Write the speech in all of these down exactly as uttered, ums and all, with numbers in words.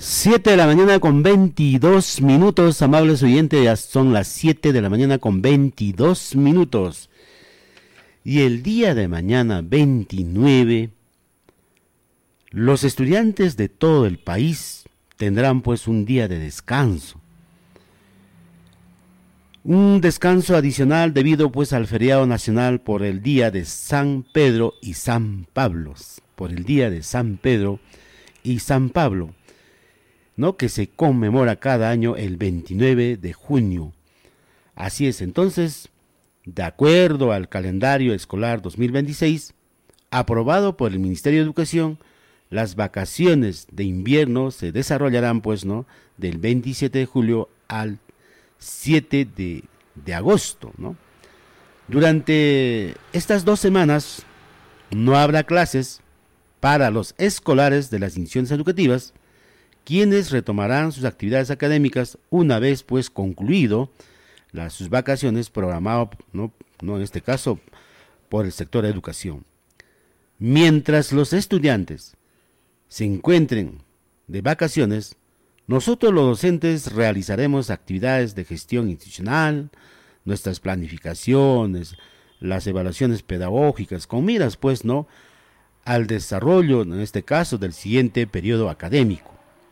Siete de la mañana con veintidós minutos, amables oyentes, ya son las siete de la mañana con veintidós minutos. Y el día de mañana, veintinueve, los estudiantes de todo el país tendrán pues un día de descanso. Un descanso adicional debido pues al feriado nacional por el día de San Pedro y San Pablo, por el día de San Pedro y San Pablo, ¿no? Que se conmemora cada año el veintinueve de junio. Así es, entonces, de acuerdo al calendario escolar dos mil veintiséis, aprobado por el Ministerio de Educación, las vacaciones de invierno se desarrollarán, pues, ¿no?, del veintisiete de julio al siete de, de agosto, ¿no? Durante estas dos semanas no habrá clases para los escolares de las instituciones educativas, quienes retomarán sus actividades académicas una vez pues concluido las, sus vacaciones programadas, no, no en este caso, por el sector de educación. Mientras los estudiantes se encuentren de vacaciones, nosotros los docentes realizaremos actividades de gestión institucional, nuestras planificaciones, las evaluaciones pedagógicas, con miras pues no al desarrollo, en este caso, del siguiente periodo académico.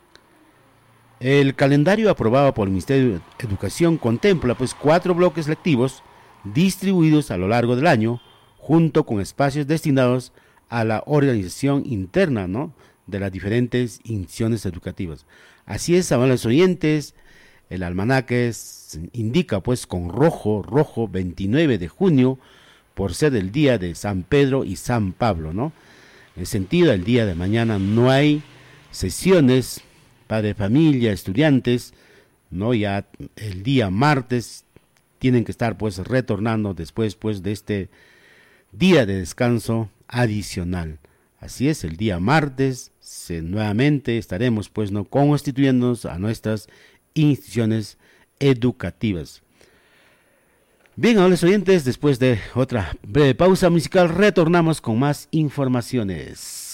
El calendario aprobado por el Ministerio de Educación contempla pues cuatro bloques lectivos distribuidos a lo largo del año, junto con espacios destinados a la organización interna, ¿no?, de las diferentes instituciones educativas. Así es, amables oyentes, el almanaque indica pues con rojo, rojo, veintinueve de junio, por ser el día de San Pedro y San Pablo, ¿no? En sentido, el día de mañana no hay sesiones padre familia, estudiantes, ¿no? Ya el día martes tienen que estar pues retornando después pues de este día de descanso adicional. Así es, el día martes se, nuevamente estaremos pues no constituyéndonos a nuestras instituciones educativas. Bien, amables oyentes, después de otra breve pausa musical retornamos con más informaciones.